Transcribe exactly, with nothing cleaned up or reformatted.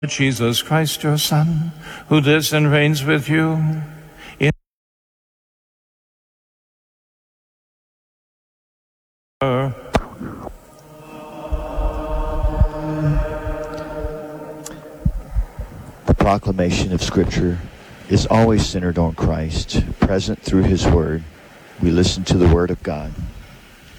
Jesus Christ, your Son, who lives and reigns with you in The proclamation of Scripture is always centered on Christ, present through His Word. We listen to the Word of God.